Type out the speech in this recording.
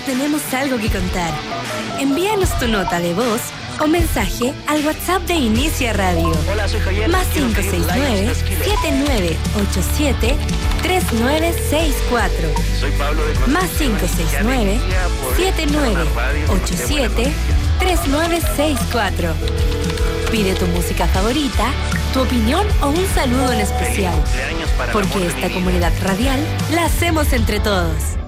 tenemos algo que contar. Envíanos tu nota de voz o mensaje al WhatsApp de Inicia Radio. Hola, soy Javier. Más 569-7987-3964. Soy Pablo de Más 569-7987-3964. Pide tu música favorita, tu opinión o un saludo en especial. Porque esta comunidad radial la hacemos entre todos.